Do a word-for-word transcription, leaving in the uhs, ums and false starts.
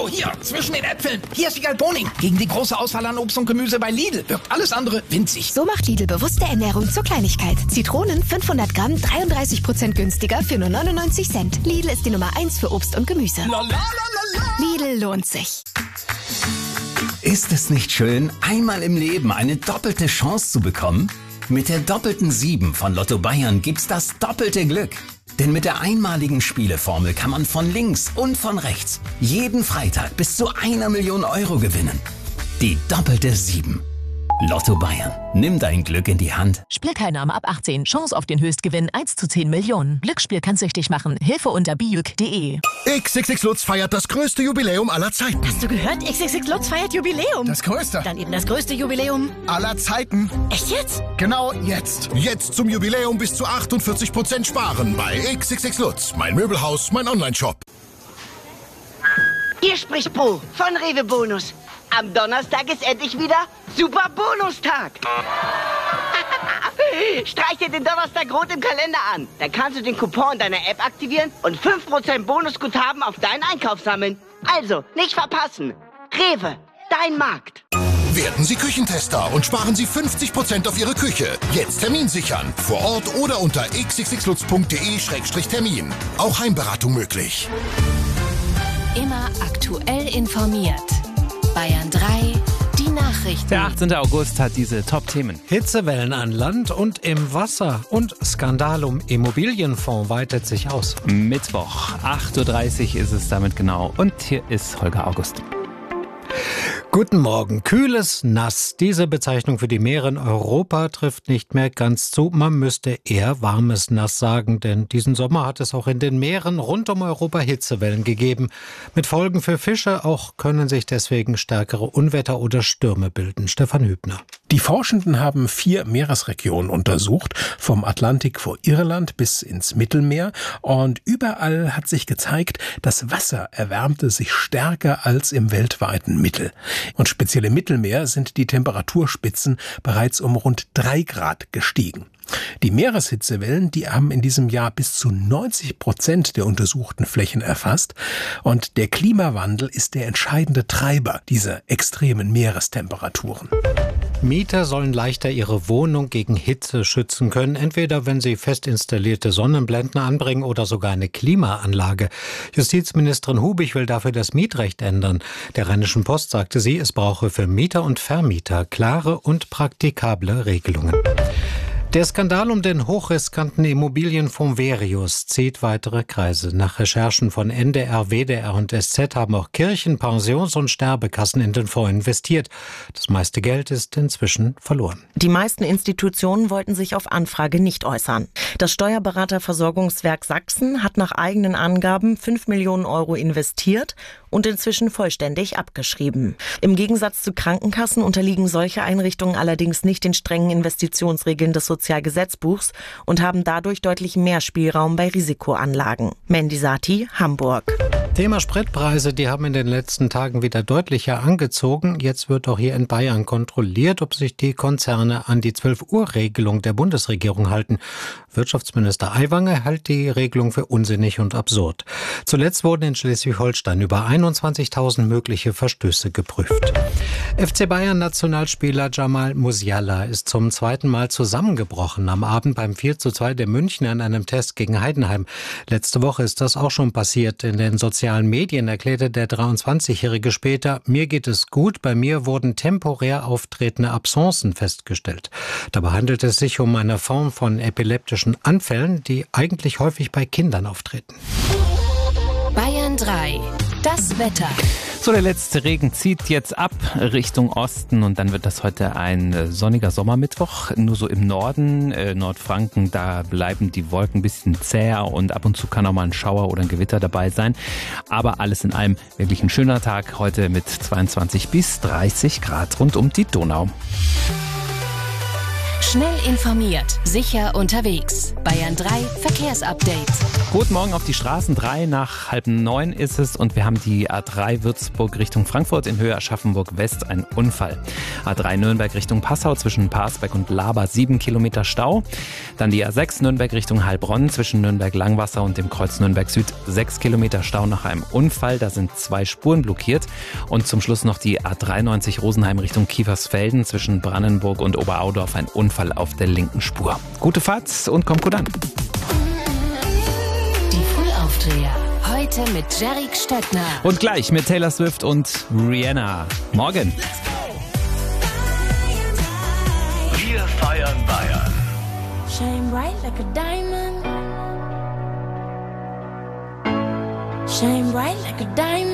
Oh, hier, zwischen den Äpfeln. Hier ist Wiegald Boning. Gegen die große Auswahl an Obst und Gemüse bei Lidl wirkt alles andere winzig. So macht Lidl bewusste Ernährung zur Kleinigkeit. Zitronen fünfhundert Gramm, dreiunddreißig Prozent günstiger für nur neunundneunzig Cent. Lidl ist die Nummer eins für Obst und Gemüse. Lidl lohnt sich. Ist es nicht schön, einmal im Leben eine doppelte Chance zu bekommen? Mit der doppelten sieben von Lotto Bayern gibt's das doppelte Glück. Denn mit der einmaligen Spieleformel kann man von links und von rechts jeden Freitag bis zu einer Million Euro gewinnen. Die doppelte sieben. Lotto Bayern. Nimm dein Glück in die Hand. Spielteilnahme ab achtzehn. Chance auf den Höchstgewinn eins zu zehn Millionen. Glücksspiel kann süchtig machen. Hilfe unter bijuk punkt de. X X X Lutz feiert das größte Jubiläum aller Zeiten. Hast du gehört? X X X Lutz feiert Jubiläum. Das größte. Dann eben das größte Jubiläum aller Zeiten. Echt jetzt? Genau jetzt. Jetzt zum Jubiläum bis zu achtundvierzig Prozent sparen bei X X X Lutz. Mein Möbelhaus, mein Onlineshop. Hier spricht Bo von Rewe Bonus. Am Donnerstag ist endlich wieder Super Bonustag. Streich dir den Donnerstag rot im Kalender an. Dann kannst du den Coupon in deiner App aktivieren und fünf Prozent Bonusguthaben auf deinen Einkauf sammeln. Also, nicht verpassen. Rewe, dein Markt. Werden Sie Küchentester und sparen Sie fünfzig Prozent auf Ihre Küche. Jetzt Termin sichern. Vor Ort oder unter x x x lutz punkt de Schrägstrich Termin. Auch Heimberatung möglich. Immer aktuell informiert. Bayern drei, die Nachrichten. Der achtzehnten August hat diese Top-Themen. Hitzewellen an Land und im Wasser und Skandal um Immobilienfonds weitet sich aus. Mittwoch, acht Uhr dreißig ist es damit genau. Und hier ist Holger August. Guten Morgen. Kühles Nass. Diese Bezeichnung für die Meere in Europa trifft nicht mehr ganz zu. Man müsste eher warmes Nass sagen, denn diesen Sommer hat es auch in den Meeren rund um Europa Hitzewellen gegeben. Mit Folgen für Fische, auch können sich deswegen stärkere Unwetter oder Stürme bilden. Stefan Hübner. Die Forschenden haben vier Meeresregionen untersucht, vom Atlantik vor Irland bis ins Mittelmeer. Und überall hat sich gezeigt, das Wasser erwärmte sich stärker als im weltweiten Mittel. Und speziell im Mittelmeer sind die Temperaturspitzen bereits um rund drei Grad gestiegen. Die Meereshitzewellen, die haben in diesem Jahr bis zu neunzig Prozent der untersuchten Flächen erfasst. Und der Klimawandel ist der entscheidende Treiber dieser extremen Meerestemperaturen. Mieter sollen leichter ihre Wohnung gegen Hitze schützen können, entweder wenn sie fest installierte Sonnenblenden anbringen oder sogar eine Klimaanlage. Justizministerin Hubig will dafür das Mietrecht ändern. Der Rheinischen Post sagte sie, es brauche für Mieter und Vermieter klare und praktikable Regelungen. Der Skandal um den hochriskanten Immobilienfonds Verius zieht weitere Kreise. Nach Recherchen von N D R, W D R und S Z haben auch Kirchen, Pensions- und Sterbekassen in den Fonds investiert. Das meiste Geld ist inzwischen verloren. Die meisten Institutionen wollten sich auf Anfrage nicht äußern. Das Steuerberaterversorgungswerk Sachsen hat nach eigenen Angaben fünf Millionen Euro investiert und inzwischen vollständig abgeschrieben. Im Gegensatz zu Krankenkassen unterliegen solche Einrichtungen allerdings nicht den strengen Investitionsregeln des Sozialgesetzbuchs und haben dadurch deutlich mehr Spielraum bei Risikoanlagen. Mandy Sati, Hamburg. Thema Spritpreise, die haben in den letzten Tagen wieder deutlicher angezogen. Jetzt wird auch hier in Bayern kontrolliert, ob sich die Konzerne an die zwölf Uhr Regelung der Bundesregierung halten. Wirtschaftsminister Aiwanger hält die Regelung für unsinnig und absurd. Zuletzt wurden in Schleswig-Holstein über einundzwanzigtausend mögliche Verstöße geprüft. F C Bayern-Nationalspieler Jamal Musiala ist zum zweiten Mal zusammengebrochen. Am Abend beim vier zu zwei der Münchner in einem Test gegen Heidenheim. Letzte Woche ist das auch schon passiert. In den sozialen Medien erklärte der dreiundzwanzigjährige später, mir geht es gut, bei mir wurden temporär auftretende Absenzen festgestellt. Dabei handelt es sich um eine Form von epileptischen Anfällen, die eigentlich häufig bei Kindern auftreten. Bayern drei. Das Wetter. So, der letzte Regen zieht jetzt ab Richtung Osten und dann wird das heute ein sonniger Sommermittwoch. Nur so im Norden, äh, Nordfranken, da bleiben die Wolken ein bisschen zäher und ab und zu kann auch mal ein Schauer oder ein Gewitter dabei sein. Aber alles in allem wirklich ein schöner Tag heute mit zweiundzwanzig bis dreißig Grad rund um die Donau. Schnell informiert, sicher unterwegs. Bayern drei Verkehrsupdate. Guten Morgen auf die Straßen. Drei nach halb neun ist es und wir haben die A drei Würzburg Richtung Frankfurt in Höhe Aschaffenburg West, ein Unfall. A drei Nürnberg Richtung Passau zwischen Parsberg und Laber sieben Kilometer Stau. Dann die A sechs Nürnberg Richtung Heilbronn zwischen Nürnberg-Langwasser und dem Kreuz Nürnberg Süd sechs Kilometer Stau nach einem Unfall. Da sind zwei Spuren blockiert. Und zum Schluss noch die A dreiundneunzig Rosenheim Richtung Kiefersfelden zwischen Brannenburg und Oberaudorf, ein Unfall auf der linken Spur. Gute Fahrt und kommt gut an. Die Frühaufdreher. Heute mit Jerry Stöckner. Und gleich mit Taylor Swift und Rihanna. Morgen. Wir feiern Bayern. Shine bright like a diamond. Shine bright like a diamond.